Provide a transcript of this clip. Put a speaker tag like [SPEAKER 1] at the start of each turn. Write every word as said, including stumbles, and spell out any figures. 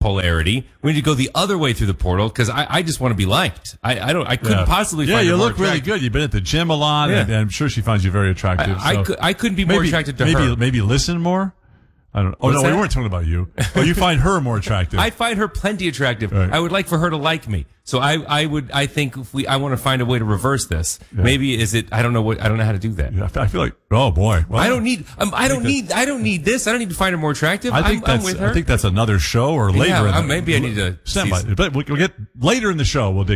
[SPEAKER 1] polarity. We need to go the other way through the portal because I, I just want to be liked. I, I don't. I couldn't
[SPEAKER 2] yeah.
[SPEAKER 1] possibly.
[SPEAKER 2] Yeah,
[SPEAKER 1] find
[SPEAKER 2] you
[SPEAKER 1] her
[SPEAKER 2] look
[SPEAKER 1] more
[SPEAKER 2] really
[SPEAKER 1] attractive.
[SPEAKER 2] good. You've been at the gym a lot,
[SPEAKER 1] Yeah.
[SPEAKER 2] and, and I'm sure she finds you very attractive.
[SPEAKER 1] I,
[SPEAKER 2] so
[SPEAKER 1] I, could, I couldn't be more
[SPEAKER 2] maybe,
[SPEAKER 1] attracted to
[SPEAKER 2] maybe,
[SPEAKER 1] her.
[SPEAKER 2] Maybe listen more. I don't know. Oh,
[SPEAKER 1] What's
[SPEAKER 2] no,
[SPEAKER 1] that?
[SPEAKER 2] we weren't talking about you. Oh, you find her more attractive.
[SPEAKER 1] I find her plenty attractive.
[SPEAKER 2] Right.
[SPEAKER 1] I would like for her to like me. So I, I would, I think if we, I want to find a way to reverse this.
[SPEAKER 2] Yeah.
[SPEAKER 1] Maybe is it, I don't know what, I don't know how to do that.
[SPEAKER 2] Yeah, I feel like, oh boy. Well,
[SPEAKER 1] I don't need, um, I don't
[SPEAKER 2] that-
[SPEAKER 1] need, I don't need this. I don't need to find her more attractive.
[SPEAKER 2] I think
[SPEAKER 1] I'm,
[SPEAKER 2] that's,
[SPEAKER 1] I'm with her.
[SPEAKER 2] I think that's another show or later.
[SPEAKER 1] Yeah,
[SPEAKER 2] in
[SPEAKER 1] uh,
[SPEAKER 2] the,
[SPEAKER 1] maybe I need to
[SPEAKER 2] stand
[SPEAKER 1] see-
[SPEAKER 2] by. But we'll get later in the show. We'll dig